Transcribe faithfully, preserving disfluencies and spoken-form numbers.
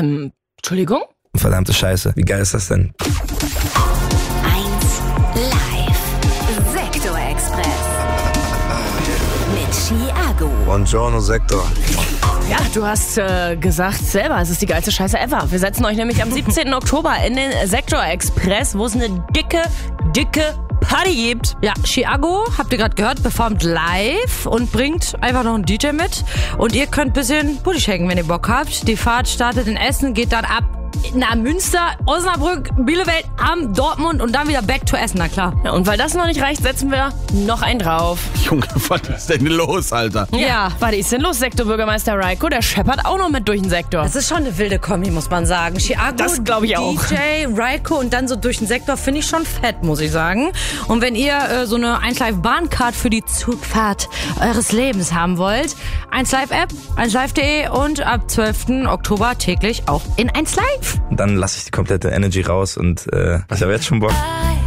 Ähm, Entschuldigung? Verdammte Scheiße, wie geil ist das denn? eins live. Sektor Express. Mit Chiago. Buongiorno, Sektor. Ja, du hast äh, gesagt selber, es ist die geilste Scheiße ever. Wir setzen euch nämlich am siebzehnten Oktober in den Sektor Express, wo es eine dicke, dicke Party gibt. Ja, Chiago, habt ihr gerade gehört, performt live und bringt einfach noch einen D J mit. Und ihr könnt ein bisschen Booty shaken, wenn ihr Bock habt. Die Fahrt startet in Essen, geht dann ab nach Münster, Osnabrück, Bielefeld, Hamm, Dortmund und dann wieder back to Essen, na klar. Ja, und weil das noch nicht reicht, setzen wir noch einen drauf. Junge, was ist denn los, Alter? Ja, Ja. was ist denn los, Sektorbürgermeister Raiko? Der scheppert auch noch mit durch den Sektor. Das ist schon eine wilde Kombi, muss man sagen. Chiago, Das glaub ich auch. D J, Raiko und dann so durch den Sektor finde ich schon fett, muss ich sagen. Und wenn ihr äh, so eine eins Live Bahncard für die Zugfahrt eures Lebens haben wollt, eins Live App, eins live punkt de und ab zwölften Oktober täglich auch in eins Live. Und dann lasse ich die komplette Energy raus und äh, ich habe jetzt schon Bock.